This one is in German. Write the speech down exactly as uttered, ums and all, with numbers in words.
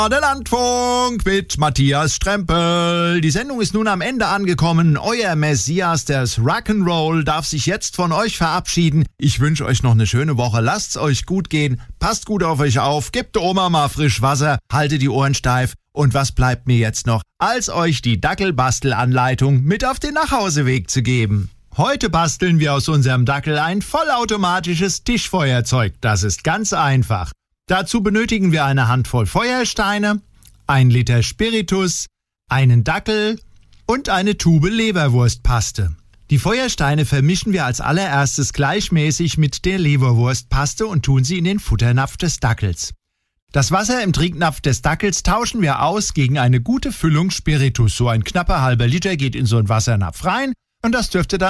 Der Landfunk mit Matthias Strempel. Die Sendung ist nun am Ende angekommen. Euer Messias des Rock'n'Roll darf sich jetzt von euch verabschieden. Ich wünsche euch noch eine schöne Woche. Lasst's euch gut gehen. Passt gut auf euch auf. Gebt der Oma mal frisch Wasser. Haltet die Ohren steif. Und was bleibt mir jetzt noch, als euch die Dackelbastelanleitung mit auf den Nachhauseweg zu geben? Heute basteln wir aus unserem Dackel ein vollautomatisches Tischfeuerzeug. Das ist ganz einfach. Dazu benötigen wir eine Handvoll Feuersteine, ein Liter Spiritus, einen Dackel und eine Tube Leberwurstpaste. Die Feuersteine vermischen wir als allererstes gleichmäßig mit der Leberwurstpaste und tun sie in den Futternapf des Dackels. Das Wasser im Trinknapf des Dackels tauschen wir aus gegen eine gute Füllung Spiritus. So ein knapper halber Liter geht in so einen Wassernapf rein und das dürfte dann